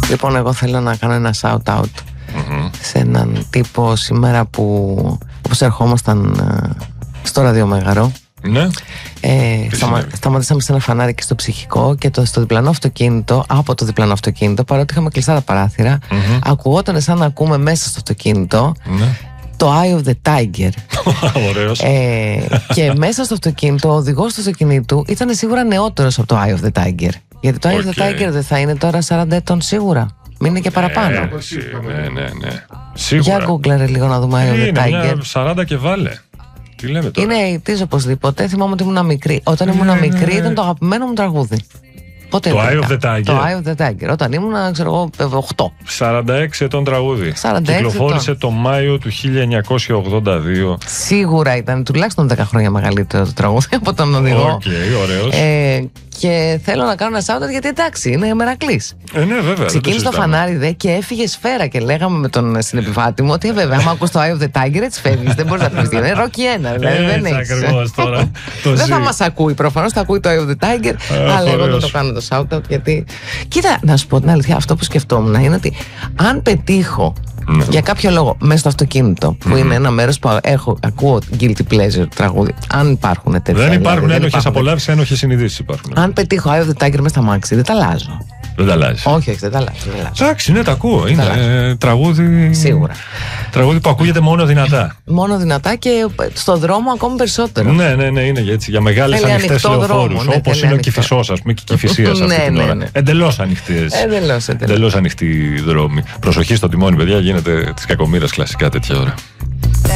Λοιπόν, εγώ θέλω να κάνω ένα shout-out σε έναν τύπο σήμερα που, όπως ερχόμασταν στο ραδιομέγαρο, ναι. Σταματήσαμε σε ένα φανάρι και στο Ψυχικό και στο διπλανό αυτοκίνητο, από το διπλανό αυτοκίνητο, παρότι είχαμε κλειστά τα παράθυρα, ακουγόταν σαν να ακούμε μέσα στο αυτοκίνητο το Eye of the Tiger. Ωραίος. Και μέσα στο αυτοκίνητο, ο οδηγός του αυτοκινήτου ήταν σίγουρα νεότερος από το Eye of the Tiger. Γιατί το Eye of the Tiger δεν θα είναι τώρα 40 ετών σίγουρα. Μην είναι και παραπάνω. Ναι. Σίγουρα. Για google λίγο να δούμε Eye of the Tiger. 40 και βάλε. Τι λέμε τώρα. Είναι 80's οπωσδήποτε. Θυμάμαι ότι ήμουν μικρή. Όταν ήμουν μικρή ήταν το αγαπημένο μου τραγούδι. Πότε το Eye of the Tiger. Το Eye of the Tiger. Όταν ήμουν, ξέρω εγώ, 8. 46 ετών τραγούδι. Κυκλοφόρησε το Μάιο του 1982. Σίγουρα ήταν τουλάχιστον 10 χρόνια μεγαλύτερο το τραγούδι από τον οδηγό. Οκ, ωραίος. Και θέλω να κάνω ένα shout-out γιατί εντάξει, είναι Μερακλής. Ναι, βέβαια. Ξεκίνησε το φανάρι δε και έφυγε σφαίρα και λέγαμε με τον συνεπιβάτη μου ότι βέβαια, άμα ακούς το Eye of the Tiger, έτσι φεύγεις. Δεν μπορείς να πεις τι είναι. Ρόκι 1, δηλαδή δεν έχεις. Ακριβώς τώρα. Δεν θα μας ακούει προφανώς, θα ακούει το Eye of the Tiger, αλλά εγώ δεν το κάνω το shout-out γιατί. Κοίτα, να σου πω την αλήθεια, αυτό που σκεφτόμουν είναι ότι αν πετύχω για κάποιο λόγο μέσα στο αυτοκίνητο, που είναι ένα μέρος που ακούω guilty pleasure τραγούδι, αν υπάρχουν τέτοια. Δεν υπάρχουν ένοχες απολαύσεις, ένοχες συνειδήσεις υπάρχουν. Αν πετύχω Eye of the Tiger μέσα στα μάξι, δεν τα αλλάζω. Δεν τα αλλάζει. Όχι, δεν τα αλλάζει. Εντάξει, ναι, τα ακούω. Είναι τραγούδι. Σίγουρα. Τραγούδι που ακούγεται μόνο δυνατά. Μόνο δυνατά και στο δρόμο ακόμη περισσότερο. Ναι, είναι έτσι. Για μεγάλες ανοιχτές λεωφόρους. Όπως είναι ο Κηφισός, ας πούμε, και η Κηφισίας αυτή την ώρα. Εντελώς ανοιχτές. Εντελώς ανοιχτή δρόμη. Προσοχή στο τιμόνι, παιδιά, γίνεται της κακομοίρας κλασικά τέτοια ώρα.